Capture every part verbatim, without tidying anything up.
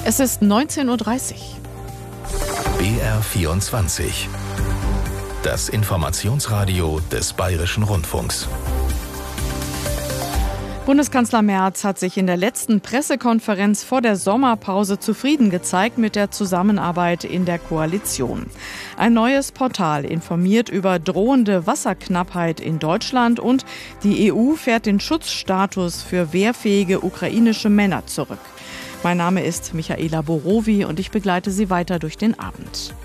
Es ist neunzehn Uhr dreißig. B R vierundzwanzig. Das Informationsradio des Bayerischen Rundfunks. Bundeskanzler Merz hat sich in der letzten Pressekonferenz vor der Sommerpause zufrieden gezeigt mit der Zusammenarbeit in der Koalition. Ein neues Portal informiert über drohende Wasserknappheit in Deutschland und die E U fährt den Schutzstatus für wehrfähige ukrainische Männer zurück. Mein Name ist Michaela Borowi und ich begleite Sie weiter durch den Abend.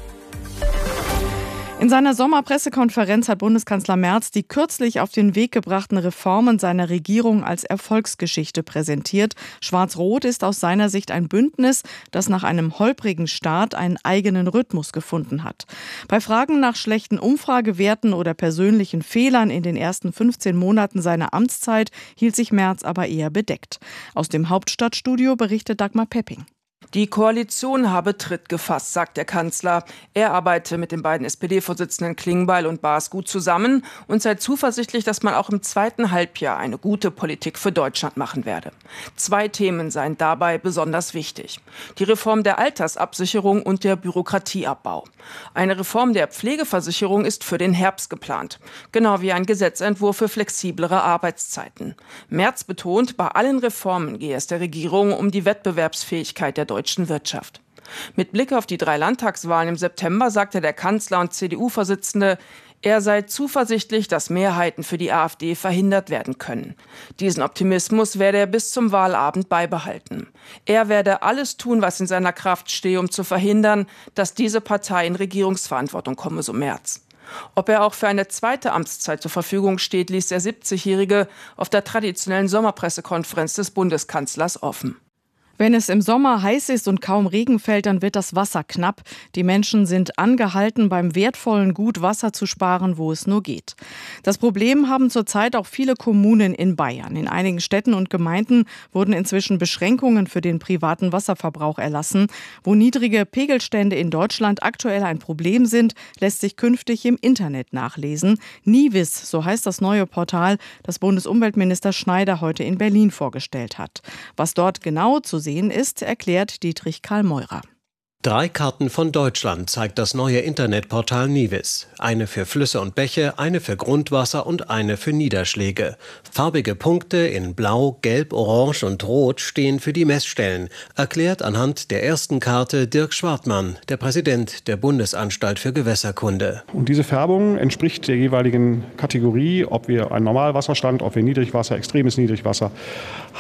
In seiner Sommerpressekonferenz hat Bundeskanzler Merz die kürzlich auf den Weg gebrachten Reformen seiner Regierung als Erfolgsgeschichte präsentiert. Schwarz-Rot ist aus seiner Sicht ein Bündnis, das nach einem holprigen Start einen eigenen Rhythmus gefunden hat. Bei Fragen nach schlechten Umfragewerten oder persönlichen Fehlern in den ersten fünfzehn Monaten seiner Amtszeit hielt sich Merz aber eher bedeckt. Aus dem Hauptstadtstudio berichtet Dagmar Pepping. Die Koalition habe Tritt gefasst, sagt der Kanzler. Er arbeite mit den beiden S P D-Vorsitzenden Klingbeil und Baas gut zusammen und sei zuversichtlich, dass man auch im zweiten Halbjahr eine gute Politik für Deutschland machen werde. Zwei Themen seien dabei besonders wichtig: die Reform der Altersabsicherung und der Bürokratieabbau. Eine Reform der Pflegeversicherung ist für den Herbst geplant, genau wie ein Gesetzentwurf für flexiblere Arbeitszeiten. Merz betont, bei allen Reformen gehe es der Regierung um die Wettbewerbsfähigkeit der deutschen Wirtschaft. Mit Blick auf die drei Landtagswahlen im September sagte der Kanzler und C D U-Vorsitzende, er sei zuversichtlich, dass Mehrheiten für die AfD verhindert werden können. Diesen Optimismus werde er bis zum Wahlabend beibehalten. Er werde alles tun, was in seiner Kraft stehe, um zu verhindern, dass diese Partei in Regierungsverantwortung komme, so Merz. Ob er auch für eine zweite Amtszeit zur Verfügung steht, ließ der siebzigjährige auf der traditionellen Sommerpressekonferenz des Bundeskanzlers offen. Wenn es im Sommer heiß ist und kaum Regen fällt, dann wird das Wasser knapp. Die Menschen sind angehalten, beim wertvollen Gut Wasser zu sparen, wo es nur geht. Das Problem haben zurzeit auch viele Kommunen in Bayern. In einigen Städten und Gemeinden wurden inzwischen Beschränkungen für den privaten Wasserverbrauch erlassen. Wo niedrige Pegelstände in Deutschland aktuell ein Problem sind, lässt sich künftig im Internet nachlesen. Nivis, so heißt das neue Portal, das Bundesumweltminister Schneider heute in Berlin vorgestellt hat. Was dort genau zu sehen ist, erklärt Dietrich Karl Meurer. Drei Karten von Deutschland zeigt das neue Internetportal Nivis. Eine für Flüsse und Bäche, eine für Grundwasser und eine für Niederschläge. Farbige Punkte in Blau, Gelb, Orange und Rot stehen für die Messstellen, erklärt anhand der ersten Karte Dirk Schwartmann, der Präsident der Bundesanstalt für Gewässerkunde. Und diese Färbung entspricht der jeweiligen Kategorie, ob wir einen Normalwasserstand, ob wir Niedrigwasser, extremes Niedrigwasser